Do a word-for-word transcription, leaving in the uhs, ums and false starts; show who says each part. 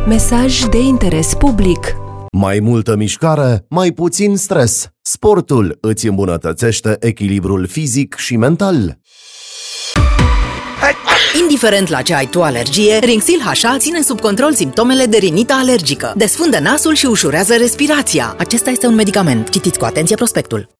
Speaker 1: Mesaj de interes public.
Speaker 2: Mai multă mișcare, mai puțin stres. Sportul îți îmbunătățește echilibrul fizic și mental.
Speaker 3: Indiferent la ce ai tu alergie, Rinxil H A ține sub control simptomele de rinită alergică. Desfundă nasul și ușurează respirația. Acesta este un medicament. Citiți cu atenție prospectul.